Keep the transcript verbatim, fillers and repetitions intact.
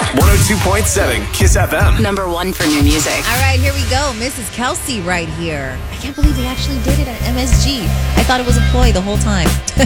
one oh two point seven Kiss F M. Number one for new music. All right, here we go. Missus Kelsey right here. I can't believe they actually did it at M S G. I thought it was a ploy the whole time.